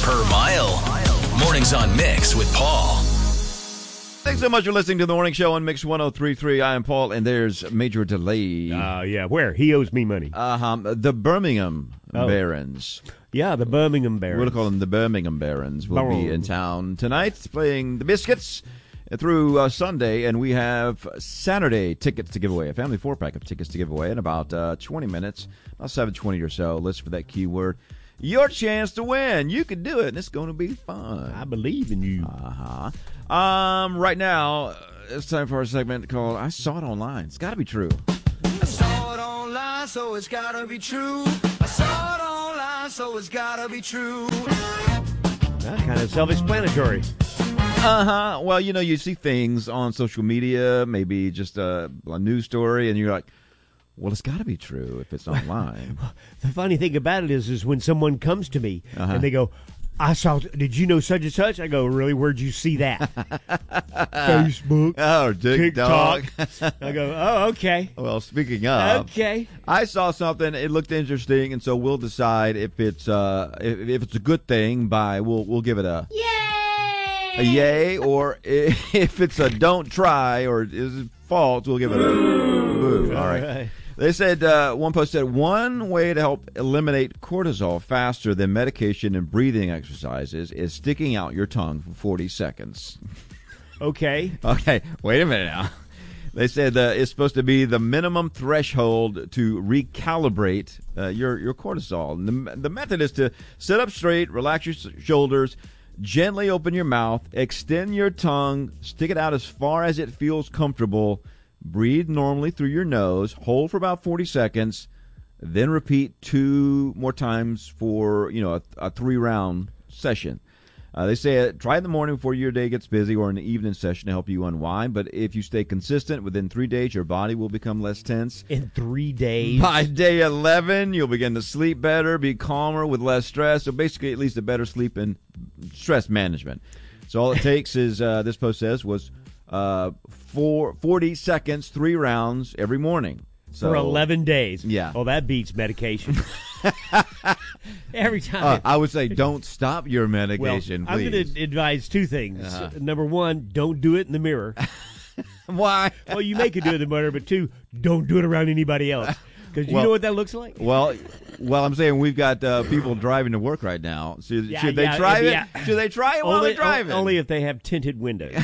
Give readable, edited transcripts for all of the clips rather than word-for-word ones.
per mile. Mornings on Mix with Paul. Thanks so much for listening to the Morning Show on Mix 103.3. I am Paul, and there's major delay. Yeah. Where? He owes me money. The Birmingham Barons. Yeah, the Birmingham Barons. We'll call them the Birmingham Barons. Will be in town tonight playing the Biscuits through Sunday, and we have Saturday tickets to give away, a family 4-pack of tickets to give away in about 20 minutes, about 7:20 or so. Listen for that keyword. Your chance to win. You can do it, and it's going to be fun. I believe in you. Right now, it's time for our segment called I Saw It Online. It's got to be true. I saw it online, so it's got to be true. I saw it online, so it's got to be true. That's kind of self-explanatory. Well, you see things on social media, maybe just a news story, and you're like, well, it's got to be true if it's online. The funny thing about it is when someone comes to me and they go, did you know such and such? I go, really? Where'd you see that? Facebook. Oh, TikTok. I go, oh, okay. Well, speaking of, okay. I saw something. It looked interesting, and so we'll decide if it's if it's a good thing. We'll give it a yay, or if it's a don't try or is false, we'll give it a boo. All right. They said, one post said, one way to help eliminate cortisol faster than medication and breathing exercises is sticking out your tongue for 40 seconds. Okay. Okay, wait a minute now. They said it's supposed to be the minimum threshold to recalibrate your cortisol. And the method is to sit up straight, relax your shoulders, gently open your mouth, extend your tongue, stick it out as far as it feels comfortable, breathe normally through your nose, hold for about 40 seconds, then repeat 2 more times for, a 3-round session. They say try in the morning before your day gets busy or in the evening session to help you unwind. But if you stay consistent, within 3 days, your body will become less tense. In 3 days? By day 11, you'll begin to sleep better, be calmer with less stress. So basically, at least a better sleep and stress management. So all it takes is, this post says, was 40 seconds, 3 rounds every morning. So, for 11 days. Yeah. Oh, that beats medication. Every time. I would say don't stop your medication, I'm please. going to advise 2 things. Number 1, don't do it in the mirror. Why? Well, you make it do it in the mirror, but 2, don't do it around anybody else. Because you know what that looks like? Well, I'm saying we've got people driving to work right now. Should they try it? Yeah. Should they try it while they're driving? Only if they have tinted windows.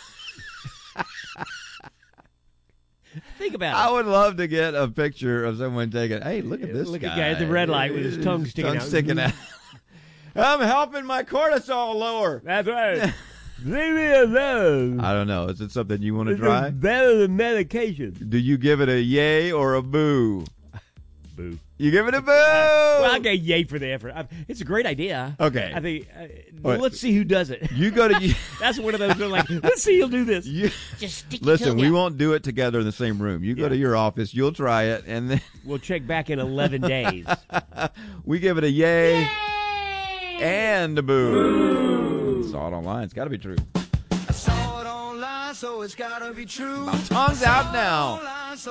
Think about it. I would love to get a picture of someone taking, hey, look at this guy. Look at the guy at the red light with his tongue sticking out. I'm helping my cortisol lower. That's right. Leave me alone. I don't know. Is it something you want to try? Better than medication. Do you give it a yay or a boo? Boo. You give it a boo. Well, I'll get yay for the effort. It's a great idea. Okay. I think. Let's see who does it. You go to. That's one of those. They're like, let's see who'll do this. Just stick Listen, we won't do it together in the same room. You go to your office. You'll try it, and then we'll check back in 11 days. We give it a yay and a boo. Saw it online. It's got to be true. I saw it online, so it's got to be true. My tongue's out now.